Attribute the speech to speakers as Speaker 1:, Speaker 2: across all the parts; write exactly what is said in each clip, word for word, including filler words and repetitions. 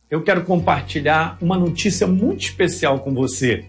Speaker 1: eu quero compartilhar uma notícia muito especial com você.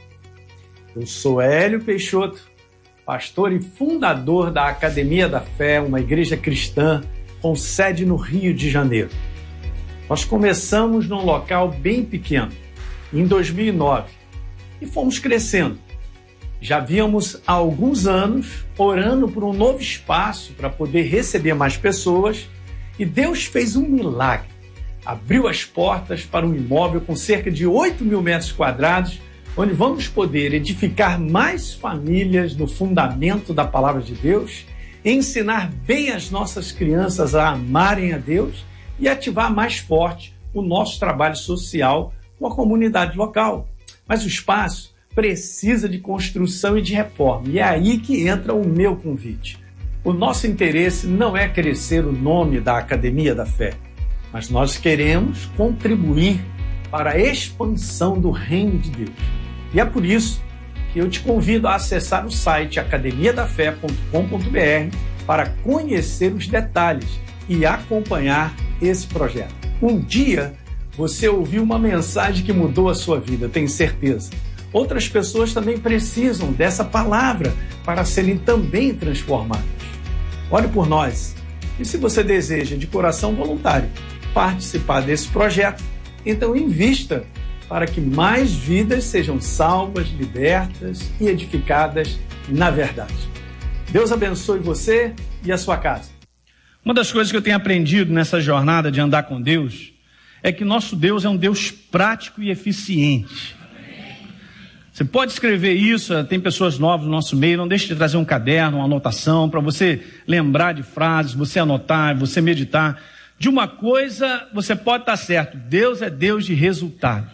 Speaker 1: Eu sou Hélio Peixoto, pastor e fundador da Academia da Fé, uma igreja cristã com sede no Rio de Janeiro. Nós começamos num local bem pequeno, em dois mil e nove, e fomos crescendo. Já víamos há alguns anos orando por um novo espaço para poder receber mais pessoas, e Deus fez um milagre. Abriu as portas para um imóvel com cerca de oito mil metros quadrados, onde vamos poder edificar mais famílias no fundamento da palavra de Deus, ensinar bem as nossas crianças a amarem a Deus e ativar mais forte o nosso trabalho social com a comunidade local. Mas o espaço precisa de construção e de reforma, e é aí que entra o meu convite. O nosso interesse não é crescer o nome da Academia da Fé, mas nós queremos contribuir para a expansão do reino de Deus. E é por isso que eu te convido a acessar o site academia da fé ponto com ponto b r para conhecer os detalhes e acompanhar esse projeto. Um dia você ouviu uma mensagem que mudou a sua vida, tenho certeza. Outras pessoas também precisam dessa palavra para serem também transformadas. Ore por nós. E se você deseja de coração voluntário participar desse projeto, então invista para que mais vidas sejam salvas, libertas e edificadas na verdade. Deus abençoe você e a sua casa.
Speaker 2: Uma das coisas que eu tenho aprendido nessa jornada de andar com Deus é que nosso Deus é um Deus prático e eficiente. Você pode escrever isso, tem pessoas novas no nosso meio, não deixe de trazer um caderno, uma anotação, para você lembrar de frases, você anotar, você meditar. De uma coisa você pode estar certo, Deus é Deus de resultados.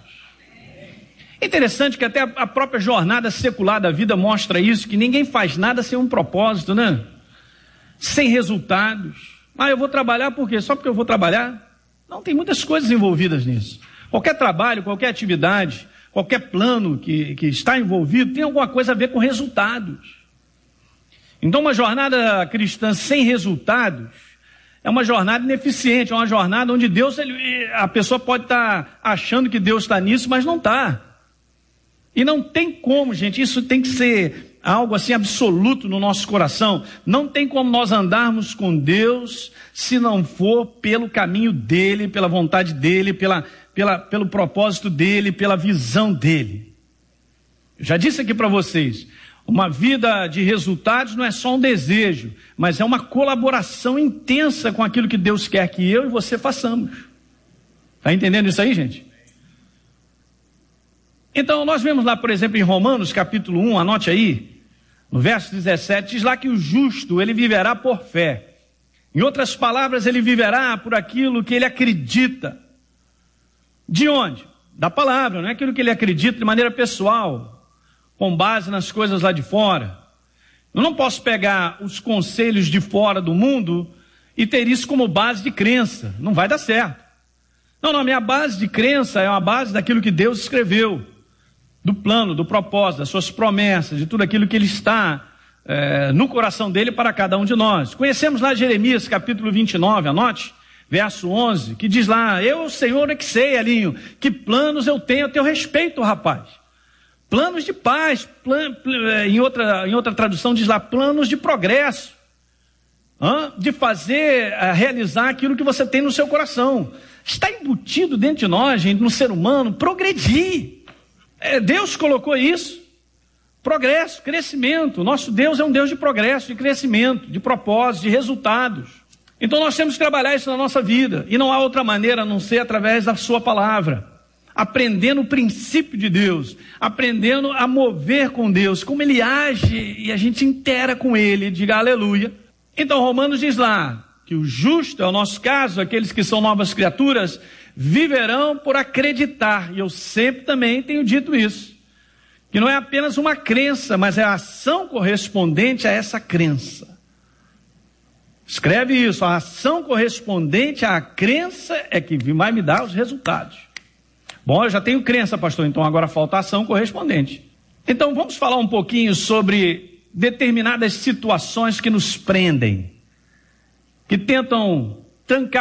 Speaker 2: É interessante que até a própria jornada secular da vida mostra isso, que ninguém faz nada sem um propósito, né? Sem resultados. Ah, eu vou trabalhar por quê? Só porque eu vou trabalhar? Não, tem muitas coisas envolvidas nisso. Qualquer trabalho, qualquer atividade, qualquer plano que, que está envolvido tem alguma coisa a ver com resultados. Então uma jornada cristã sem resultados é uma jornada ineficiente, é uma jornada onde Deus, ele, a pessoa pode estar achando que Deus está nisso, mas não está. E não tem como, gente, isso tem que ser algo assim absoluto no nosso coração. Não tem como nós andarmos com Deus se não for pelo caminho dele, pela vontade dele, pela, pela, pelo propósito dele, pela visão dele. Eu já disse aqui para vocês, uma vida de resultados não é só um desejo, mas é uma colaboração intensa com aquilo que Deus quer que eu e você façamos. Está entendendo isso aí, gente? Então nós vemos lá, por exemplo, em Romanos capítulo um, anote aí, no verso dezessete, diz lá que o justo, ele viverá por fé. Em outras palavras, ele viverá por aquilo que ele acredita. De onde? Da palavra, não é aquilo que ele acredita de maneira pessoal, com base nas coisas lá de fora. Eu não posso pegar os conselhos de fora do mundo e ter isso como base de crença. Não vai dar certo. Não, não, minha base de crença é uma base daquilo que Deus escreveu, do plano, do propósito, das suas promessas, de tudo aquilo que ele está é, no coração dele para cada um de nós. Conhecemos lá Jeremias capítulo vinte e nove, anote, verso onze, que diz lá, eu, Senhor, é que sei, Elinho, que planos eu tenho a teu respeito, rapaz. Planos de paz, plan, em, outra, em outra tradução diz lá, planos de progresso, hã? De fazer, realizar aquilo que você tem no seu coração. Está embutido dentro de nós, gente, no ser humano, progredir. É, Deus colocou isso, progresso, crescimento. Nosso Deus é um Deus de progresso, de crescimento, de propósito, de resultados. Então nós temos que trabalhar isso na nossa vida, e não há outra maneira a não ser através da sua palavra, aprendendo o princípio de Deus, aprendendo a mover com Deus, como ele age, e a gente intera com ele, diga aleluia. Então Romanos diz lá, que o justo, é o nosso caso, aqueles que são novas criaturas, viverão por acreditar, e eu sempre também tenho dito isso, que não é apenas uma crença, mas é a ação correspondente a essa crença. Escreve isso, a ação correspondente à crença é que vai me dar os resultados. Bom, eu já tenho crença, pastor, então agora falta a ação correspondente. Então vamos falar um pouquinho sobre determinadas situações que nos prendem, que tentam trancar